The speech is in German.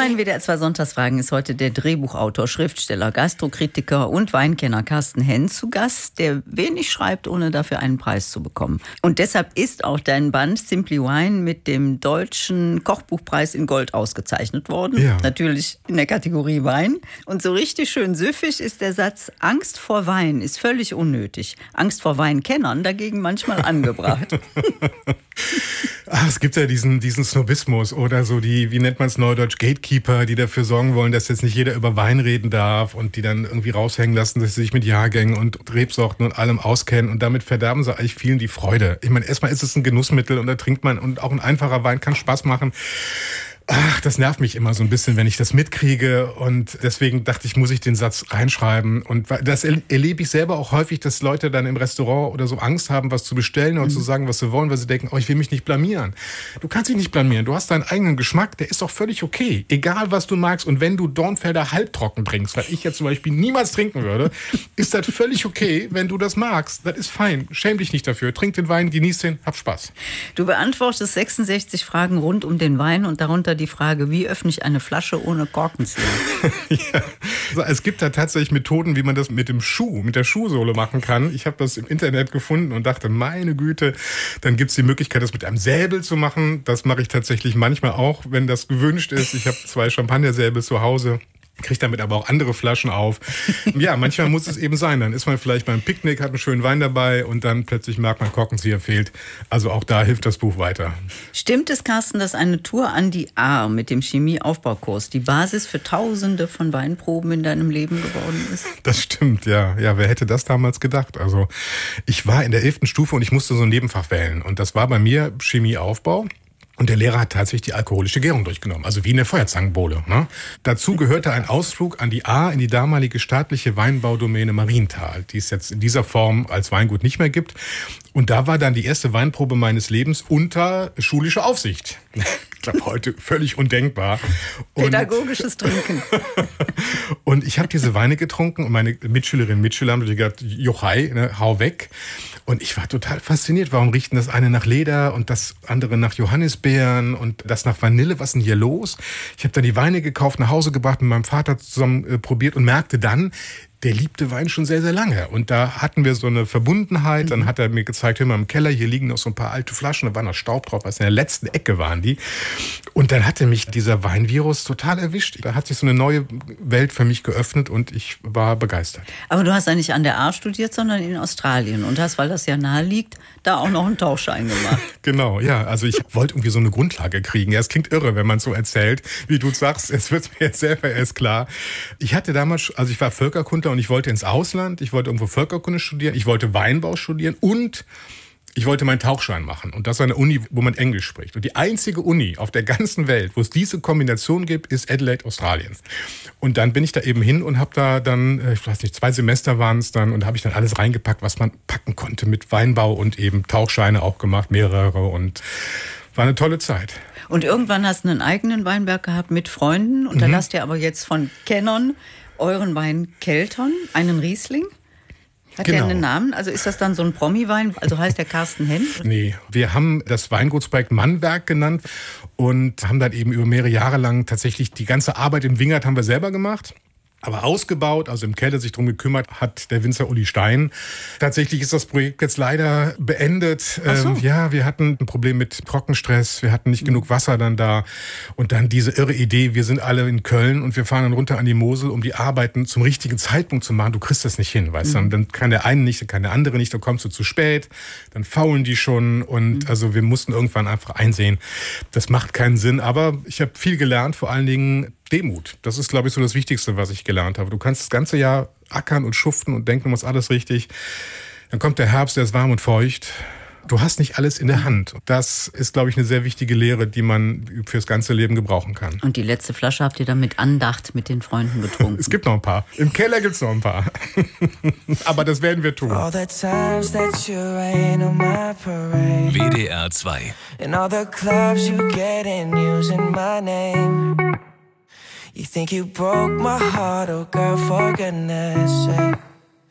meinen WDR 2 Sonntagsfragen ist heute der Drehbuchautor, Schriftsteller, Gastrokritiker und Weinkenner Carsten Henn zu Gast, der wenig schreibt, ohne dafür einen Preis zu bekommen. Und deshalb ist auch dein Band Simply Wine mit dem Deutschen Kochbuchpreis in Gold ausgezeichnet worden. Ja. Natürlich in der Kategorie Wein. Und so richtig schön süffig ist der Satz: Angst vor Wein ist völlig unnötig. Angst vor Weinkennern dagegen manchmal angebracht. Ach, es gibt ja diesen Snobismus oder so wie nennt man es neudeutsch, Gatekeeper, die dafür sorgen wollen, dass jetzt nicht jeder über Wein reden darf und die dann irgendwie raushängen lassen, dass sie sich mit Jahrgängen und Rebsorten und allem auskennen, und damit verderben sie eigentlich vielen die Freude. Ich meine, erstmal ist es ein Genussmittel und da trinkt man, und auch ein einfacher Wein kann Spaß machen. Ach, das nervt mich immer so ein bisschen, wenn ich das mitkriege, und deswegen dachte ich, muss ich den Satz reinschreiben. Und das erlebe ich selber auch häufig, dass Leute dann im Restaurant oder so Angst haben, was zu bestellen und zu sagen, was sie wollen, weil sie denken, oh, ich will mich nicht blamieren. Du kannst dich nicht blamieren, du hast deinen eigenen Geschmack, der ist doch völlig okay, egal was du magst. Und wenn du Dornfelder halbtrocken trinkst, weil ich jetzt zum Beispiel niemals trinken würde, ist das völlig okay, wenn du das magst. Das ist fein, schäm dich nicht dafür, trink den Wein, genieß den, hab Spaß. Du beantwortest 66 Fragen rund um den Wein und darunter die Frage, wie öffne ich eine Flasche ohne Korkenzieher? Ja. Also es gibt da tatsächlich Methoden, wie man das mit der Schuhsohle machen kann. Ich habe das im Internet gefunden und dachte, meine Güte, dann gibt es die Möglichkeit, das mit einem Säbel zu machen. Das mache ich tatsächlich manchmal auch, wenn das gewünscht ist. Ich habe 2 Champagnersäbel zu Hause. Kriegt damit aber auch andere Flaschen auf. Ja, manchmal muss es eben sein. Dann ist man vielleicht beim Picknick, hat einen schönen Wein dabei und dann plötzlich merkt man, Korkenzieher fehlt. Also auch da hilft das Buch weiter. Stimmt es, Carsten, dass eine Tour an die Ahr mit dem Chemieaufbaukurs die Basis für Tausende von Weinproben in deinem Leben geworden ist? Das stimmt, ja. Ja, wer hätte das damals gedacht? Also ich war in der 11. Stufe und ich musste so ein Nebenfach wählen. Und das war bei mir Chemieaufbau. Und der Lehrer hat tatsächlich die alkoholische Gärung durchgenommen, also wie in der Feuerzangenbowle. Ne? Dazu gehörte ein Ausflug an die Ahr in die damalige staatliche Weinbaudomäne Marienthal, die es jetzt in dieser Form als Weingut nicht mehr gibt. Und da war dann die erste Weinprobe meines Lebens unter schulischer Aufsicht. Ich glaube, heute völlig undenkbar. Pädagogisches Trinken. Und ich habe diese Weine getrunken und meine Mitschülerinnen und Mitschüler haben gesagt, Jochai, ne, hau weg. Und ich war total fasziniert. Warum riechen das eine nach Leder und das andere nach Johannisbeeren und das nach Vanille? Was ist denn hier los? Ich habe dann die Weine gekauft, nach Hause gebracht, mit meinem Vater zusammen probiert und merkte dann, der liebte Wein schon sehr, sehr lange. Und da hatten wir so eine Verbundenheit. Dann hat er mir gezeigt, hör mal, im Keller, hier liegen noch so ein paar alte Flaschen, da war noch Staub drauf, was in der letzten Ecke waren die. Und dann hatte mich dieser Weinvirus total erwischt. Da hat sich so eine neue Welt für mich geöffnet und ich war begeistert. Aber du hast ja nicht an der Ahr studiert, sondern in Australien und hast, weil das ja nahe liegt, da auch noch einen Tauchschein gemacht. Genau, ja. Also ich wollte irgendwie so eine Grundlage kriegen. Ja, es klingt irre, wenn man es so erzählt, wie du sagst. Es wird mir jetzt selber erst klar. Ich hatte damals, also ich war Völkerkundler und ich wollte ins Ausland. Ich wollte irgendwo Völkerkunde studieren. Ich wollte Weinbau studieren und ich wollte meinen Tauchschein machen. Und das ist eine Uni, wo man Englisch spricht. Und die einzige Uni auf der ganzen Welt, wo es diese Kombination gibt, ist Adelaide, Australien. Und dann bin ich da eben hin und habe da dann, ich weiß nicht, 2 Semester waren es dann, und habe ich dann alles reingepackt, was man packen konnte mit Weinbau und eben Tauchscheine auch gemacht, mehrere, und war eine tolle Zeit. Und irgendwann hast du einen eigenen Weinberg gehabt mit Freunden und da lasst ihr aber jetzt von Kennern euren Wein keltern, einen Riesling. Hat der einen Namen? Also ist das dann so ein Promi-Wein? Also heißt der Carsten Henn? Nee, wir haben das Weingutsprojekt Mannwerk genannt und haben dann eben über mehrere Jahre lang tatsächlich die ganze Arbeit im Wingert haben wir selber gemacht. Aber ausgebaut, also im Keller sich drum gekümmert, hat der Winzer Uli Stein. Tatsächlich ist das Projekt jetzt leider beendet. Ach so. Ja, wir hatten ein Problem mit Trockenstress, wir hatten nicht genug Wasser dann da. Und dann diese irre Idee, wir sind alle in Köln und wir fahren dann runter an die Mosel, um die Arbeiten zum richtigen Zeitpunkt zu machen. Du kriegst das nicht hin, weißt du. Dann kann der eine nicht, dann kann der andere nicht, dann kommst du zu spät, dann faulen die schon. Und also wir mussten irgendwann einfach einsehen, das macht keinen Sinn. Aber ich habe viel gelernt, vor allen Dingen Demut. Das ist, glaube ich, so das Wichtigste, was ich gelernt habe. Du kannst das ganze Jahr ackern und schuften und denken, du machst alles richtig. Dann kommt der Herbst, der ist warm und feucht. Du hast nicht alles in der Hand. Das ist, glaube ich, eine sehr wichtige Lehre, die man fürs ganze Leben gebrauchen kann. Und die letzte Flasche habt ihr dann mit Andacht mit den Freunden getrunken? Es gibt noch ein paar. Im Keller gibt es noch ein paar. Aber das werden wir tun. WDR 2. In all the clubs you get in using my name. You think you broke my heart, oh girl, for goodness sake.